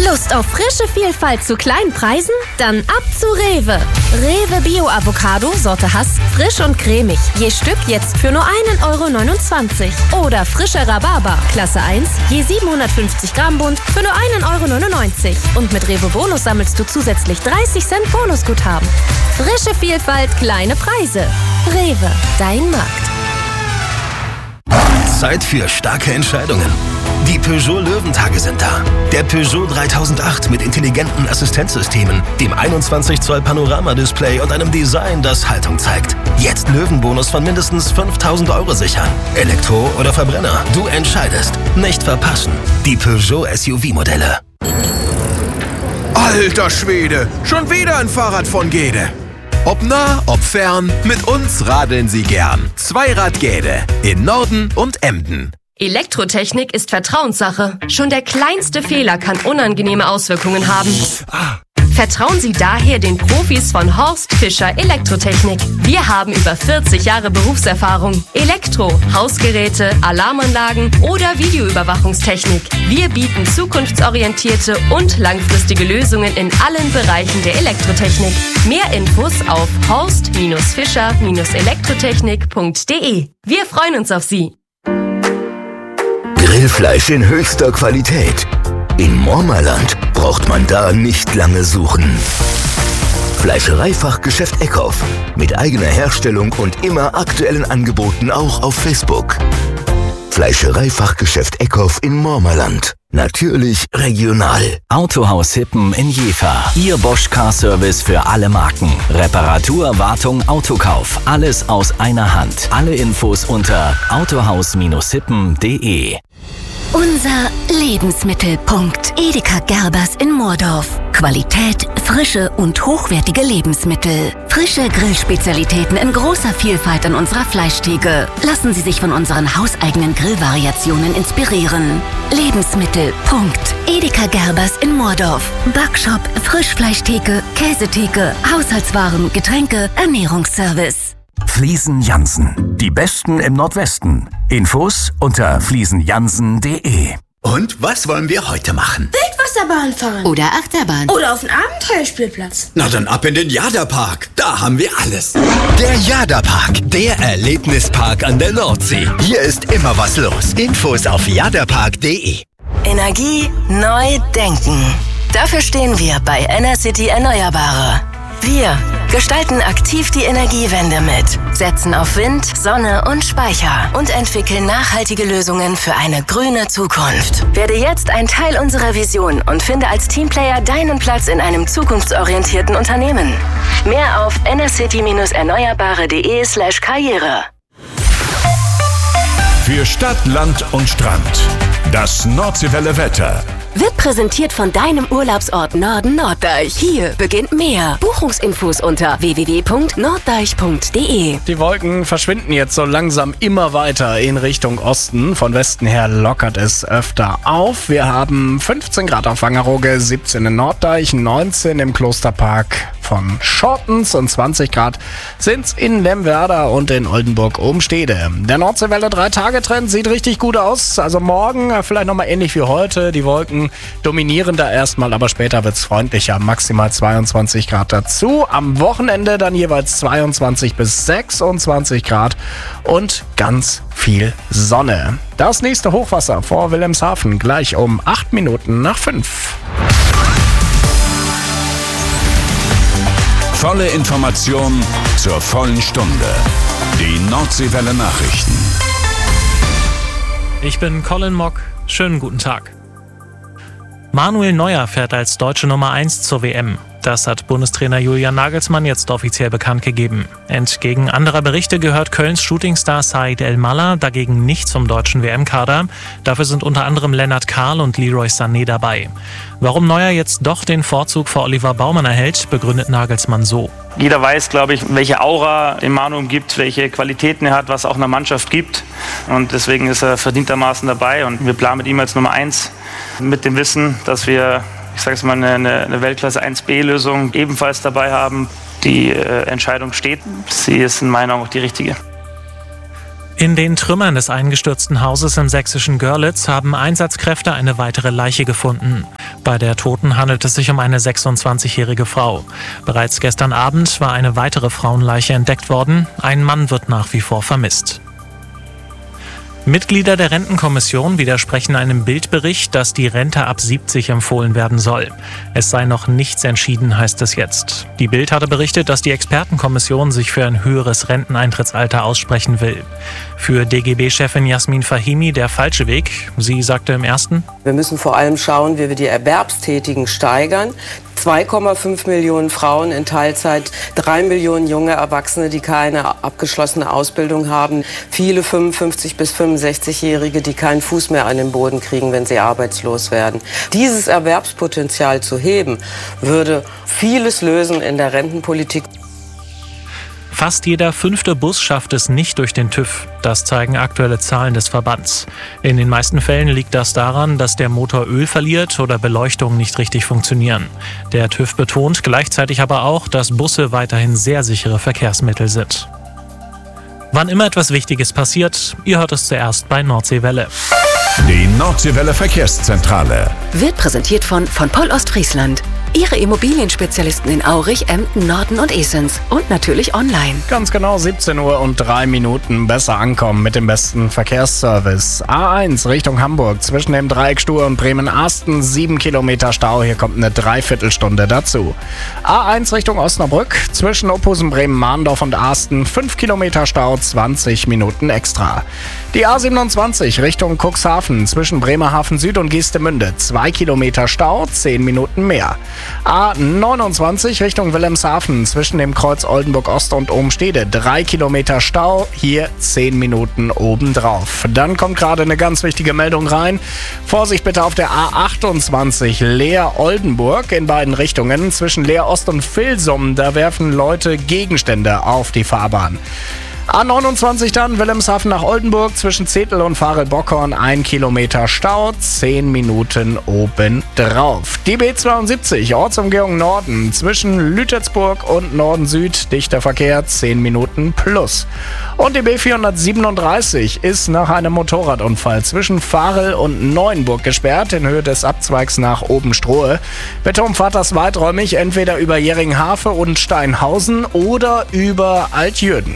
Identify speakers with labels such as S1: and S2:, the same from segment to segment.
S1: Lust auf frische Vielfalt zu kleinen Preisen? Dann ab zu Rewe. Rewe Bio-Avocado, Sorte Hass, frisch und cremig. Je Stück jetzt für nur 1,29 €. Oder frischer Rhabarber, Klasse 1, je 750 Gramm Bund für nur 1,99 €. Und mit Rewe Bonus sammelst du zusätzlich 30 Cent Bonusguthaben. Frische Vielfalt, kleine Preise. Rewe, dein Markt.
S2: Zeit für starke Entscheidungen. Die Peugeot Löwentage sind da. Der Peugeot 3008 mit intelligenten Assistenzsystemen, dem 21 Zoll Panoramadisplay und einem Design, das Haltung zeigt. Jetzt Löwenbonus von mindestens 5.000 € sichern. Elektro oder Verbrenner, du entscheidest. Nicht verpassen. Die Peugeot SUV-Modelle.
S3: Alter Schwede, schon wieder ein Fahrrad von Gede. Ob nah, ob fern, mit uns radeln Sie gern. Zweirad Gede in Norden und Emden.
S4: Elektrotechnik ist Vertrauenssache. Schon der kleinste Fehler kann unangenehme Auswirkungen haben. Vertrauen Sie daher den Profis von Horst Fischer Elektrotechnik. Wir haben über 40 Jahre Berufserfahrung. Elektro, Hausgeräte, Alarmanlagen oder Videoüberwachungstechnik. Wir bieten zukunftsorientierte und langfristige Lösungen in allen Bereichen der Elektrotechnik. Mehr Infos auf horst-fischer-elektrotechnik.de. Wir freuen uns auf Sie.
S5: Grillfleisch in höchster Qualität. In Mormerland braucht man da nicht lange suchen. Fleischereifachgeschäft Eckhoff. Mit eigener Herstellung und immer aktuellen Angeboten auch auf Facebook. Fleischereifachgeschäft Eckhoff in Mormerland. Natürlich regional.
S6: Autohaus Hippen in Jever. Ihr Bosch Car Service für alle Marken. Reparatur, Wartung, Autokauf. Alles aus einer Hand. Alle Infos unter autohaus-hippen.de.
S7: Unser Lebensmittelpunkt. Edeka Gerbers in Moordorf. Qualität, frische und hochwertige Lebensmittel. Frische Grillspezialitäten in großer Vielfalt an unserer Fleischtheke. Lassen Sie sich von unseren hauseigenen Grillvariationen inspirieren. Lebensmittelpunkt. Edeka Gerbers in Moordorf. Backshop, Frischfleischtheke, Käsetheke, Haushaltswaren, Getränke, Ernährungsservice.
S8: Fliesen Jansen. Die Besten im Nordwesten. Infos unter fliesenjansen.de.
S9: Und was wollen wir heute machen?
S10: Wildwasserbahn fahren.
S7: Oder Achterbahn.
S10: Oder auf den Abenteuerspielplatz.
S9: Na dann ab in den Jada-Park. Da haben wir alles. Der Jada-Park, der Erlebnispark an der Nordsee. Hier ist immer was los. Infos auf jadapark.de.
S11: Energie neu denken. Dafür stehen wir bei Enercity Erneuerbare. Wir gestalten aktiv die Energiewende mit, setzen auf Wind, Sonne und Speicher und entwickeln nachhaltige Lösungen für eine grüne Zukunft. Werde jetzt ein Teil unserer Vision und finde als Teamplayer deinen Platz in einem zukunftsorientierten Unternehmen. Mehr auf enercity-erneuerbare.de/karriere.
S8: Für Stadt, Land und Strand. Das Nordseewelle Wetter.
S7: Wird präsentiert von deinem Urlaubsort Norden Norddeich. Hier beginnt mehr. Buchungsinfos unter www.norddeich.de.
S12: Die Wolken verschwinden jetzt so langsam immer weiter in Richtung Osten. Von Westen her lockert es öfter auf. Wir haben 15 Grad auf Wangerooge, 17 in Norddeich, 19 im Klosterpark von Schottens und 20 Grad sind's in Lemwerder und in Oldenburg-Obenstede. Der Nordseewelle 3-Tage-Trend sieht richtig gut aus. Also morgen vielleicht nochmal ähnlich wie heute. Die Wolken dominieren da erstmal, aber später wird's freundlicher. Maximal 22 Grad dazu. Am Wochenende dann jeweils 22 bis 26 Grad und ganz viel Sonne. Das nächste Hochwasser vor Wilhelmshaven gleich um 8 Minuten nach 5.
S8: Volle Information zur vollen Stunde. Die Nordseewelle Nachrichten.
S13: Ich bin Colin Mock. Schönen guten Tag. Manuel Neuer fährt als deutsche Nummer 1 zur WM. Das hat Bundestrainer Julian Nagelsmann jetzt offiziell bekannt gegeben. Entgegen anderer Berichte gehört Kölns Shootingstar Said El-Mallah dagegen nicht zum deutschen WM-Kader. Dafür sind unter anderem Lennart Kahl und Leroy Sané dabei. Warum Neuer jetzt doch den Vorzug vor Oliver Baumann erhält, begründet Nagelsmann so.
S14: Jeder weiß, glaube ich, welche Aura Manu gibt, welche Qualitäten er hat, was auch einer Mannschaft gibt. Und deswegen ist er verdientermaßen dabei. Und wir planen mit ihm als Nummer 1 mit dem Wissen, dass wir, ich sage es mal, eine Weltklasse 1B-Lösung ebenfalls dabei haben. Die Entscheidung steht. Sie ist in meinen Augen auch die richtige.
S13: In den Trümmern des eingestürzten Hauses im sächsischen Görlitz haben Einsatzkräfte eine weitere Leiche gefunden. Bei der Toten handelt es sich um eine 26-jährige Frau. Bereits gestern Abend war eine weitere Frauenleiche entdeckt worden. Ein Mann wird nach wie vor vermisst. Mitglieder der Rentenkommission widersprechen einem Bildbericht, dass die Rente ab 70 empfohlen werden soll. Es sei noch nichts entschieden, heißt es jetzt. Die Bild hatte berichtet, dass die Expertenkommission sich für ein höheres Renteneintrittsalter aussprechen will. Für DGB-Chefin Jasmin Fahimi der falsche Weg. Sie sagte im ersten:
S15: Wir müssen vor allem schauen, wie wir die Erwerbstätigen steigern. 2,5 Millionen Frauen in Teilzeit, 3 Millionen junge Erwachsene, die keine abgeschlossene Ausbildung haben, viele 55- bis 65-Jährige, die keinen Fuß mehr an den Boden kriegen, wenn sie arbeitslos werden. Dieses Erwerbspotenzial zu heben, würde vieles lösen in der Rentenpolitik.
S13: Fast jeder 5. Bus schafft es nicht durch den TÜV. Das zeigen aktuelle Zahlen des Verbands. In den meisten Fällen liegt das daran, dass der Motor Öl verliert oder Beleuchtungen nicht richtig funktionieren. Der TÜV betont gleichzeitig aber auch, dass Busse weiterhin sehr sichere Verkehrsmittel sind. Wann immer etwas Wichtiges passiert, ihr hört es zuerst bei Nordseewelle.
S8: Die Nordseewelle Verkehrszentrale
S7: Wird präsentiert von Poll Ostfriesland. Ihre Immobilienspezialisten in Aurich, Emden, Norden und Esens. Und natürlich online.
S12: Ganz genau 17 Uhr und 3 Minuten. Besser ankommen mit dem besten Verkehrsservice. A1 Richtung Hamburg zwischen dem Dreieck Stur und Bremen-Asten 7 Kilometer Stau. Hier kommt eine Dreiviertelstunde dazu. A1 Richtung Osnabrück zwischen Ophusen, Bremen-Mahndorf und Asten 5 Kilometer Stau, 20 Minuten extra. Die A27 Richtung Cuxhaven zwischen Bremerhaven Süd und Geestemünde 2 Kilometer Stau, 10 Minuten mehr. A29 Richtung Wilhelmshaven zwischen dem Kreuz Oldenburg Ost und Obenstede 3 Kilometer Stau, hier 10 Minuten obendrauf. Dann kommt gerade eine ganz wichtige Meldung rein. Vorsicht bitte auf der A28 Leer-Oldenburg in beiden Richtungen. Zwischen Leer Ost und Vilsum, da werfen Leute Gegenstände auf die Fahrbahn. A29 dann, Wilhelmshaven nach Oldenburg, zwischen Zetel und Farel-Bockhorn 1 Kilometer Stau, 10 Minuten obendrauf. Die B72, Ortsumgehung Norden, zwischen Lütetsburg und Norden-Süd, dichter Verkehr, 10 Minuten plus. Und die B437 ist nach einem Motorradunfall zwischen Farel und Neuenburg gesperrt, in Höhe des Abzweigs nach Obenstrohe. Bitte umfahrt das weiträumig, entweder über Jeringhave und Steinhausen oder über Altjürden.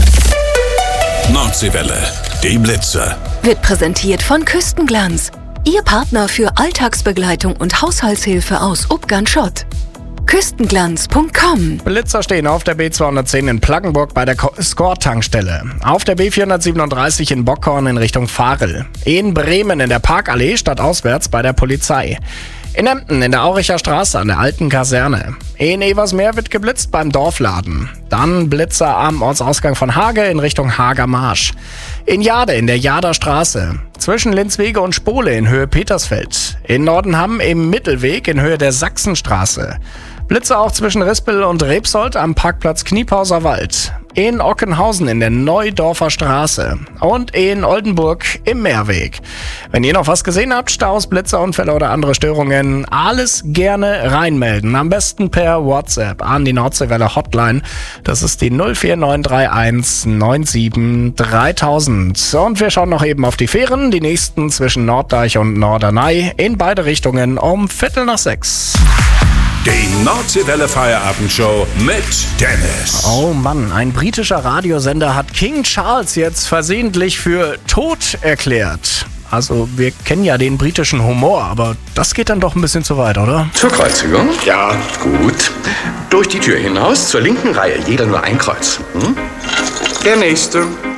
S8: Nordseewelle, die Blitze.
S7: Wird präsentiert von Küstenglanz. Ihr Partner für Alltagsbegleitung und Haushaltshilfe aus Ubgern-Schott. Küstenglanz.com.
S12: Blitzer stehen auf der B210 in Plaggenburg bei der Score-Tankstelle. Auf der B437 in Bockhorn in Richtung Farel. In Bremen in der Parkallee stadtauswärts bei der Polizei. In Emden in der Auricher Straße an der alten Kaserne. In Eversmeer wird geblitzt beim Dorfladen. Dann Blitzer am Ortsausgang von Hage in Richtung Hager Marsch. In Jade in der Jader Straße. Zwischen Linzwege und Spole in Höhe Petersfeld. In Nordenham im Mittelweg in Höhe der Sachsenstraße. Blitze auch zwischen Rispel und Rebsold am Parkplatz Kniepauser Wald. In Ockenhausen in der Neudorfer Straße und in Oldenburg im Meerweg. Wenn ihr noch was gesehen habt, Staus, Blitzer, Unfälle oder andere Störungen, alles gerne reinmelden. Am besten per WhatsApp an die Nordseewelle Hotline. Das ist die 04931 97 3000. Und wir schauen noch eben auf die Fähren. Die nächsten zwischen Norddeich und Norderney in beide Richtungen um 5:45.
S8: Die Nordseewelle Feierabendshow mit Dennis.
S12: Oh Mann, ein britischer Radiosender hat King Charles jetzt versehentlich für tot erklärt. Also wir kennen ja den britischen Humor, aber das geht dann doch ein bisschen zu weit, oder?
S16: Zur Kreuzigung? Ja, gut. Durch die Tür hinaus, zur linken Reihe, jeder nur ein Kreuz. Der nächste.